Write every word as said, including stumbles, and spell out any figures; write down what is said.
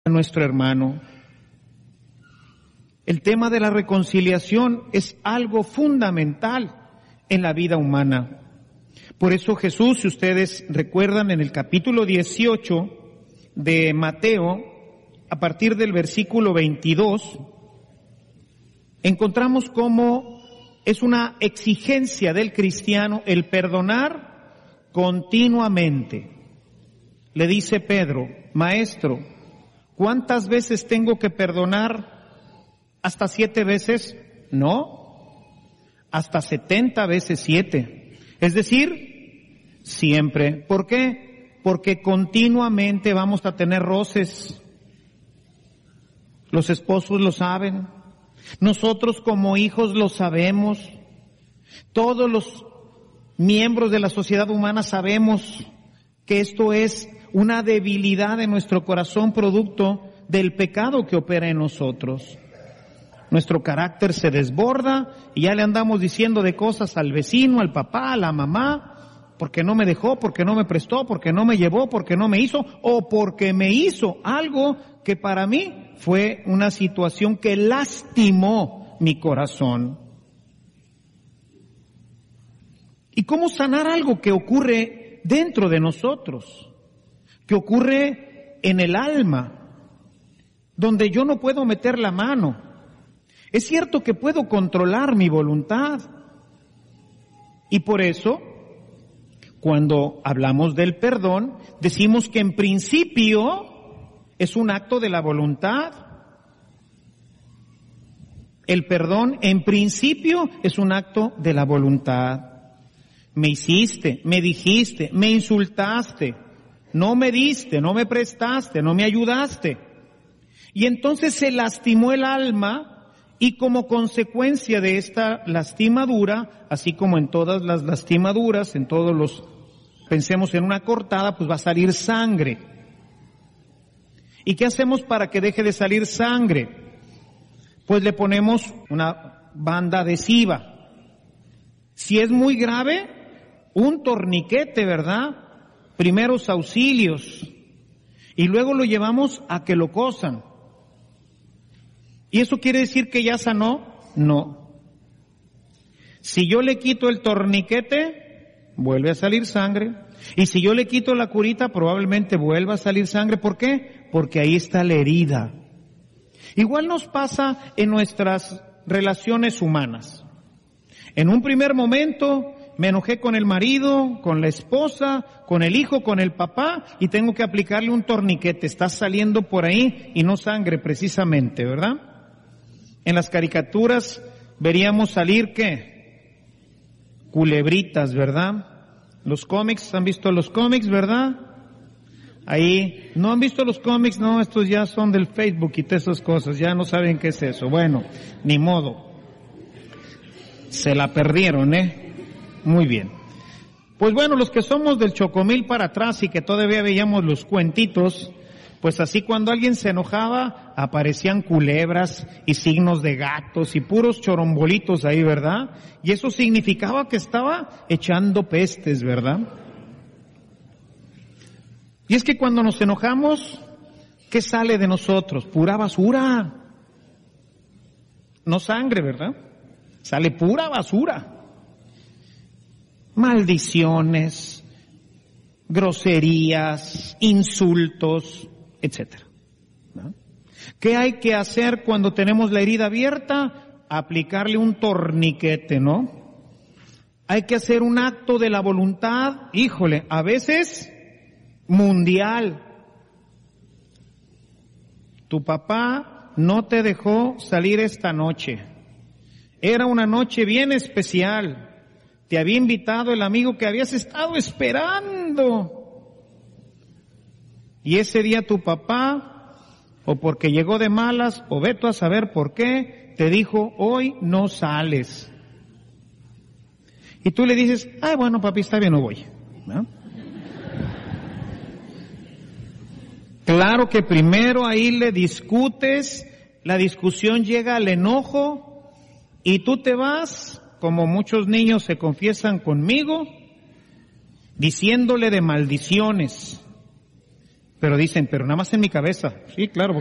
a nuestro hermano. El tema de la reconciliación es algo fundamental en la vida humana. Por eso Jesús, si ustedes recuerdan, en el capítulo dieciocho de Mateo, a partir del versículo veintidós, encontramos cómo es una exigencia del cristiano el perdonar continuamente. Le dice Pedro: Maestro, ¿cuántas veces tengo que perdonar? ¿Hasta siete veces? No, hasta setenta veces siete. Es decir, siempre. ¿Por qué? Porque continuamente vamos a tener roces. Los esposos lo saben. Nosotros como hijos lo sabemos. Todos los miembros de la sociedad humana sabemos que esto es una debilidad de nuestro corazón producto del pecado que opera en nosotros. Nuestro carácter se desborda y ya le andamos diciendo de cosas al vecino, al papá, a la mamá, porque no me dejó, porque no me prestó, porque no me llevó, porque no me hizo, o porque me hizo algo que para mí fue una situación que lastimó mi corazón. ¿Y cómo sanar algo que ocurre dentro de nosotros? Que ocurre en el alma, donde yo no puedo meter la mano. Es cierto que puedo controlar mi voluntad. Y por eso, cuando hablamos del perdón, decimos que en principio es un acto de la voluntad. El perdón en principio es un acto de la voluntad. Me hiciste, me dijiste, me insultaste, no me diste, no me prestaste, no me ayudaste. Y entonces se lastimó el alma. Y como consecuencia de esta lastimadura, así como en todas las lastimaduras, en todos los, pensemos en una cortada, pues va a salir sangre. ¿Y qué hacemos para que deje de salir sangre? Pues le ponemos una banda adhesiva. Si es muy grave, un torniquete, ¿verdad? Primeros auxilios. Y luego lo llevamos a que lo cosan. ¿Y eso quiere decir que ya sanó? No. Si yo le quito el torniquete, vuelve a salir sangre. Y si yo le quito la curita, probablemente vuelva a salir sangre. ¿Por qué? Porque ahí está la herida. Igual nos pasa en nuestras relaciones humanas. En un primer momento me enojé con el marido, con la esposa, con el hijo, con el papá, y tengo que aplicarle un torniquete. Está saliendo por ahí y no sangre precisamente, ¿verdad? En las caricaturas veríamos salir, ¿qué? Culebritas, ¿verdad? Los cómics, ¿han visto los cómics, verdad? Ahí, ¿no han visto los cómics? No, estos ya son del Facebook y todas esas cosas, ya no saben qué es eso. Bueno, ni modo. Se la perdieron, ¿eh? Muy bien. Pues bueno, los que somos del Chocomil para atrás y que todavía veíamos los cuentitos, pues así cuando alguien se enojaba, aparecían culebras y signos de gatos y puros chorombolitos ahí, ¿verdad? Y eso significaba que estaba echando pestes, ¿verdad? Y es que cuando nos enojamos, ¿qué sale de nosotros? Pura basura. No sangre, ¿verdad? Sale pura basura. Maldiciones, groserías, insultos, etcétera. ¿No? ¿Qué hay que hacer cuando tenemos la herida abierta? Aplicarle un torniquete, ¿no? Hay que hacer un acto de la voluntad, híjole, a veces mundial. Tu papá no te dejó salir esta noche. Era una noche bien especial. Te había invitado el amigo que habías estado esperando. Y ese día tu papá, o porque llegó de malas, o ve tú a saber por qué, te dijo, hoy no sales. Y tú le dices, ay, bueno, papi, está bien, no voy. ¿No? Claro que primero ahí le discutes, la discusión llega al enojo, y tú te vas, como muchos niños se confiesan conmigo, diciéndole de maldiciones. Pero dicen, pero nada más en mi cabeza. Sí, claro.